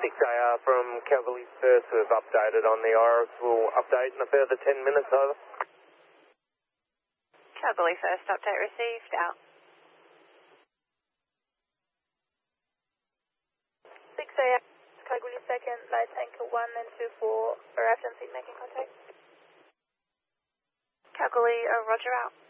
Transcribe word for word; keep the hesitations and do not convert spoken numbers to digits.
six A R from Calgary First, we've updated on the Iris. We'll update in a further ten minutes, over. Calgary First, update received, out. six A R, Calgary Second, light tanker one and two four, arrived and seat making contact. Calgary, uh, roger out.